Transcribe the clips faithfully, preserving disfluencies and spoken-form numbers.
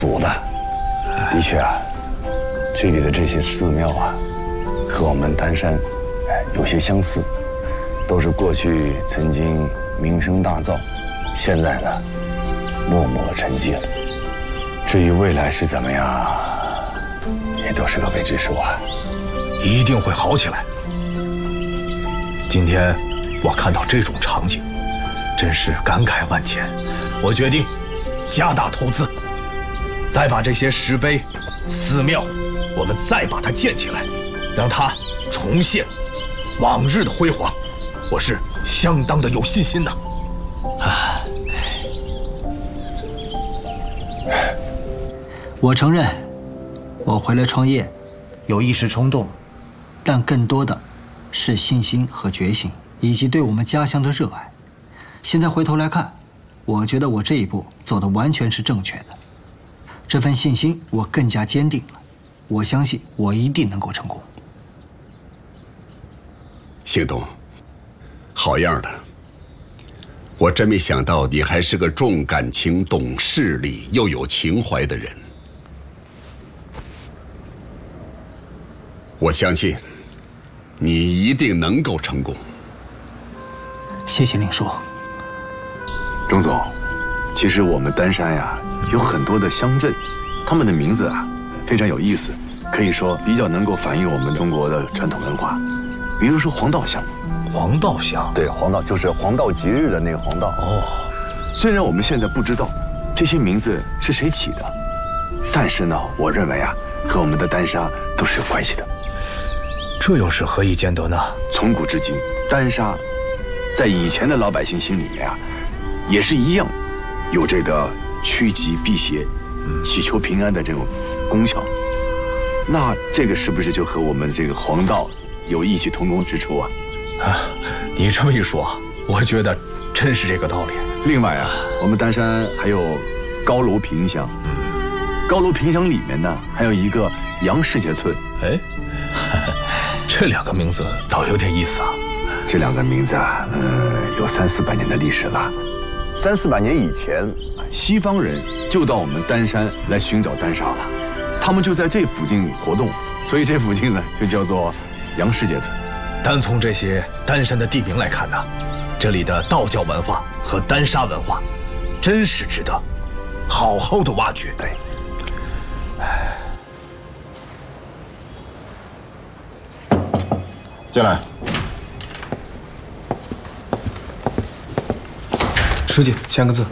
补的。的确啊，这里的这些寺庙啊，和我们丹山，哎，有些相似，都是过去曾经名声大噪，现在呢，默默沉寂了。至于未来是怎么样，也都是个未知数啊。 一定会好起来。今天我看到这种场景，真是感慨万千。我决定加大投资，再把这些石碑、寺庙，我们再把它建起来，让它重现往日的辉煌。我是相当的有信心的。啊， 我承认，我回来创业有一时冲动，但更多的是信心和决心，以及对我们家乡的热爱。现在回头来看，我觉得我这一步走的完全是正确的。这份信心我更加坚定了，我相信我一定能够成功。 兴东，好样的！我真没想到你还是个重感情、懂事理又有情怀的人。我相信你一定能够成功。 谢谢令叔。 钟总，其实我们丹山呀有很多的乡镇，他们的名字啊非常有意思，可以说比较能够反映我们中国的传统文化。比如说黄道乡。 黄道乡？ 对，黄道就是黄道吉日的那个黄道。 哦， 虽然我们现在不知道这些名字是谁起的，但是呢，我认为啊和我们的丹砂都是有关系的。 这又是何以见得呢？ 从古至今，丹砂在以前的老百姓心里面啊，也是一样，有这个趋吉避邪、祈求平安的这种功效。那这个是不是就和我们这个黄道有异曲同工之处啊？ 啊，你这么一说，我觉得真是这个道理。 另外啊，我们丹山还有高楼萍乡，嗯，高楼萍乡里面呢还有一个杨氏节村。 哎，这两个名字倒有点意思啊。 这两个名字啊，呃，有三四百年的历史了。三四百年以前，西方人就到我们丹山来寻找丹砂了，他们就在这附近活动，所以这附近呢就叫做杨氏节村。 单从这些丹山的地名来看呢，这里的道教文化和丹砂文化，真是值得好好的挖掘。 对， 进来。 书记，签个字。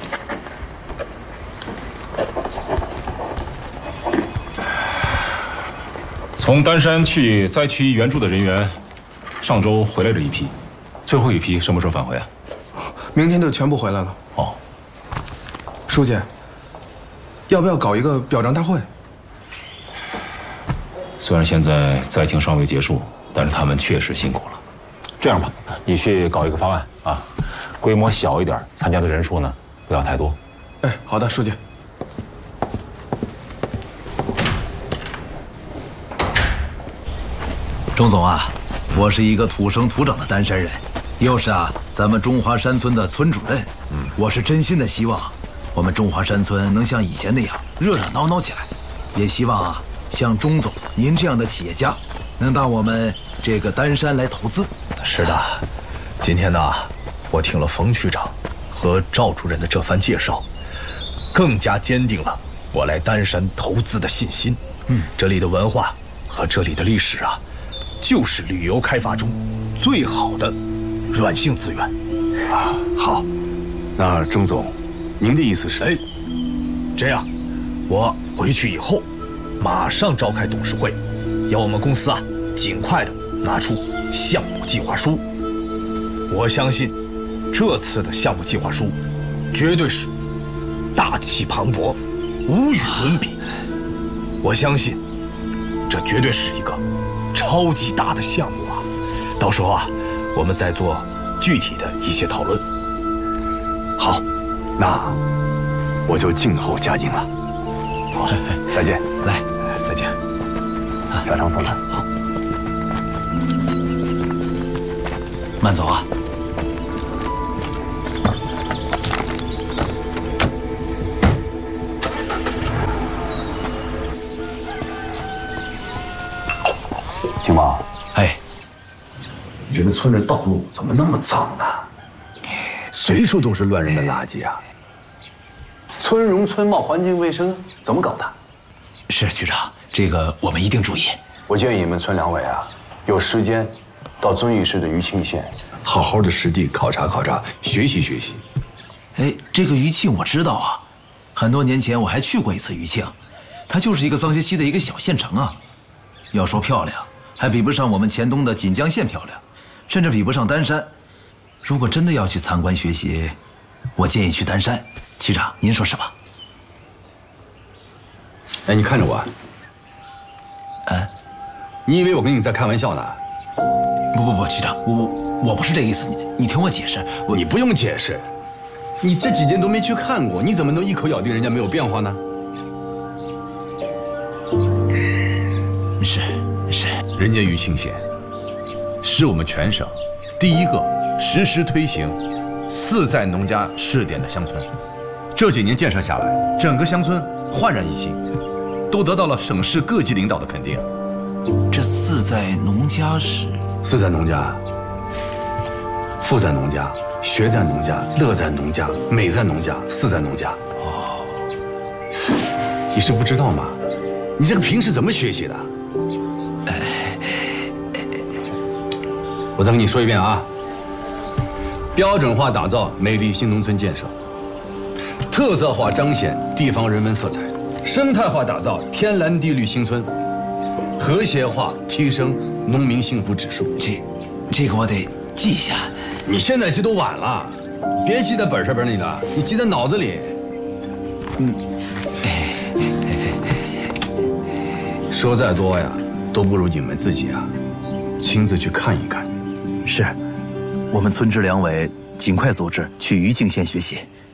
从丹山去灾区援助的人员，上周回来了一批，最后一批什么时候返回啊？ 明天就全部回来了。 哦， 书记，要不要搞一个表彰大会？ 虽然现在灾情尚未结束，但是他们确实辛苦了。这样吧，你去搞一个方案啊，规模小一点，参加的人数呢不要太多。 哎，好的，书记。 钟总啊，我是一个土生土长的丹山人，又是啊咱们中华山村的村主任。嗯，我是真心的希望，我们中华山村能像以前那样热热闹闹起来，也希望啊像钟总您这样的企业家，能到我们这个丹山来投资。 是的，今天呢，我听了冯区长和赵主任的这番介绍，更加坚定了我来丹山投资的信心。嗯，这里的文化和这里的历史啊，就是旅游开发中最好的软性资源。 啊，好，那钟总，您的意思是？ 哎，这样，我回去以后，马上召开董事会，要我们公司啊尽快的拿出项目计划书。我相信，这次的项目计划书绝对是大气磅礴，无与伦比。我相信，这绝对是一个超级大的项目啊！到时候啊，我们再做具体的一些讨论。 好，那我就静候佳音了。好，再见。 来，再见。 小常送来。 好，慢走啊。 茂， 哎， 你这个村的道路怎么那么脏呢？随处都是乱扔的垃圾啊！村容村貌、环境卫生怎么搞的？ 是局长，这个我们一定注意。 我建议你们村两委啊，有时间到遵义市的余庆县，好好的实地考察考察，学习学习。 哎，这个余庆我知道啊，很多年前我还去过一次余庆，它就是一个脏兮兮的一个小县城啊。要说漂亮，还比不上我们黔东的锦江县漂亮，甚至比不上丹山。如果真的要去参观学习，我建议去丹山。局长，您说是吧？ 哎，你看着我。 嗯， 你以为我跟你在开玩笑呢？ 不不不，局长，我我我不是这个意思，你你听我解释。我你不用解释，你这几天都没去看过，你怎么能一口咬定人家没有变化呢？ 是是， 人家余庆县是我们全省第一个实施推行四在农家试点的乡村。这几年建设下来，整个乡村焕然一新，都得到了省市各级领导的肯定。 这四在农家是？ 四在农家，富在农家，学在农家，乐在农家，美在农家，四在农家。哦，你是不知道吗？你这个平时怎么学习的？我再跟你说一遍啊，标准化打造美丽新农村建设，特色化彰显地方人文色彩，生态化打造天蓝地绿新村，和谐化提升农民幸福指数。 这，这个我得记一下。 你现在记都晚了，别记在本上边里了，你记在脑子里。嗯，说再多呀，都不如你们自己啊，亲自去看一看。 是，我们村支两委尽快组织去余庆县学习。